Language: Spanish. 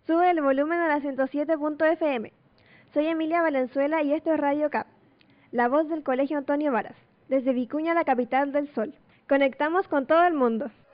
Sube el volumen a la 107.fm. Soy Emilia Valenzuela y esto es Radio CAP, la voz del Colegio Antonio Varas, desde Vicuña, la capital del sol. Conectamos con todo el mundo.